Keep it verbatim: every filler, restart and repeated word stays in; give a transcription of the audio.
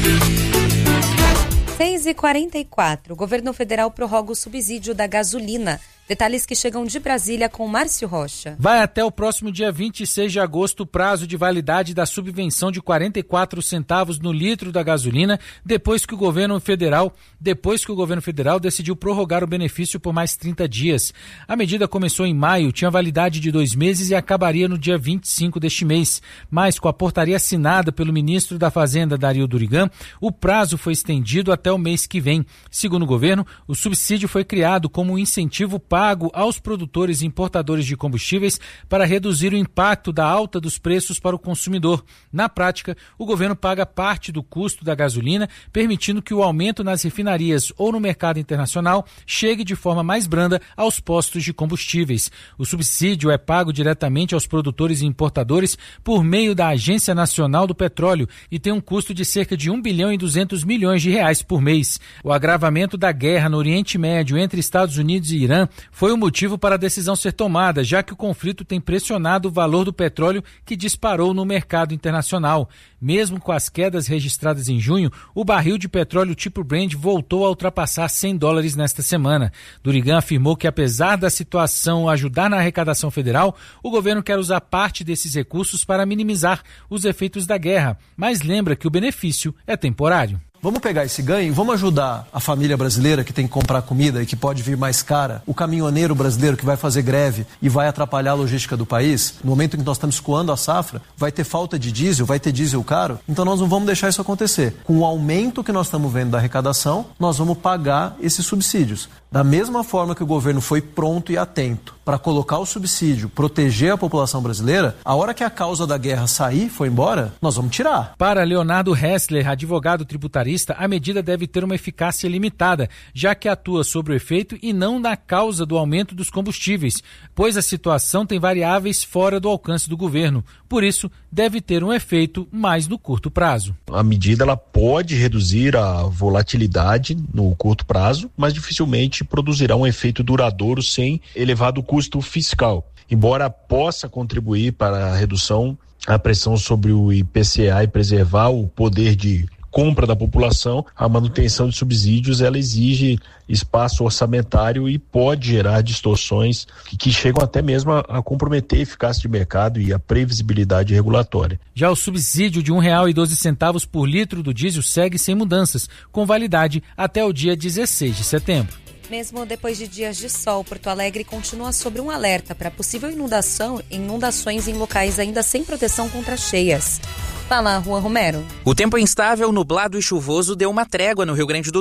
seis e quarenta e quatro. O governo federal prorroga o subsídio da gasolina. Detalhes que chegam de Brasília com Márcio Rocha. Vai até o próximo dia vinte e seis de agosto o prazo de validade da subvenção de quarenta e quatro centavos no litro da gasolina, depois que o governo federal, depois que o governo federal decidiu prorrogar o benefício por mais trinta dias. A medida começou em maio, tinha validade de dois meses e acabaria no dia vinte e cinco deste mês. Mas com a portaria assinada pelo ministro da Fazenda, Dario Durigan, o prazo foi estendido até o mês que vem. Segundo o governo, o subsídio foi criado como um incentivo pago aos produtores e importadores de combustíveis para reduzir o impacto da alta dos preços para o consumidor. Na prática, o governo paga parte do custo da gasolina, permitindo que o aumento nas refinarias ou no mercado internacional chegue de forma mais branda aos postos de combustíveis. O subsídio é pago diretamente aos produtores e importadores por meio da Agência Nacional do Petróleo e tem um custo de cerca de um bilhão e duzentos milhões de reais por mês. O agravamento da guerra no Oriente Médio entre Estados Unidos e Irã foi o motivo para a decisão ser tomada, já que o conflito tem pressionado o valor do petróleo que disparou no mercado internacional. Mesmo com as quedas registradas em junho, o barril de petróleo tipo Brent voltou a ultrapassar cem dólares nesta semana. Durigan afirmou que, apesar da situação ajudar na arrecadação federal, o governo quer usar parte desses recursos para minimizar os efeitos da guerra, mas lembra que o benefício é temporário. Vamos pegar esse ganho e vamos ajudar a família brasileira que tem que comprar comida e que pode vir mais cara, o caminhoneiro brasileiro que vai fazer greve e vai atrapalhar a logística do país. No momento em que nós estamos escoando a safra, vai ter falta de diesel, vai ter diesel caro, então nós não vamos deixar isso acontecer. Com o aumento que nós estamos vendo da arrecadação, nós vamos pagar esses subsídios. Da mesma forma que o governo foi pronto e atento para colocar o subsídio, proteger a população brasileira, a hora que a causa da guerra sair, for embora, nós vamos tirar. Para Leonardo Hessler, advogado tributarista, a medida deve ter uma eficácia limitada, já que atua sobre o efeito e não na causa do aumento dos combustíveis, pois a situação tem variáveis fora do alcance do governo. Por isso, deve ter um efeito mais no curto prazo. A medida ela pode reduzir a volatilidade no curto prazo, mas dificilmente produzirá um efeito duradouro sem elevado custo fiscal. Embora possa contribuir para a redução da pressão sobre o I P C A e preservar o poder de compra da população, a manutenção de subsídios ela exige espaço orçamentário e pode gerar distorções que, que chegam até mesmo a, a comprometer a eficácia de mercado e a previsibilidade regulatória. Já o subsídio de um real e doze centavos por litro do diesel segue sem mudanças, com validade até o dia dezesseis de setembro. Mesmo depois de dias de sol, Porto Alegre continua sob um alerta para possível inundação, inundações em locais ainda sem proteção contra cheias. Fala, Juan Romero. O tempo instável, nublado e chuvoso deu uma trégua no Rio Grande do